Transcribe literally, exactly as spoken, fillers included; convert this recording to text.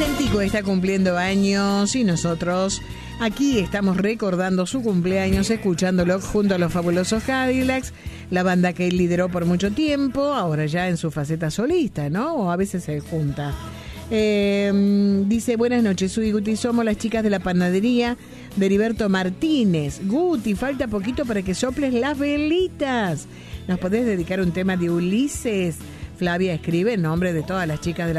Vicentico está cumpliendo años y nosotros aquí estamos recordando su cumpleaños, escuchándolo junto a los fabulosos Cadillacs, la banda que él lideró por mucho tiempo, ahora ya en su faceta solista, ¿no? O a veces se junta. Eh, dice, buenas noches, soy Guti, somos las chicas de la panadería de Heriberto Martínez. Guti, falta poquito para que soples las velitas. ¿Nos podés dedicar un tema de Ulises? Flavia escribe en nombre de todas las chicas de la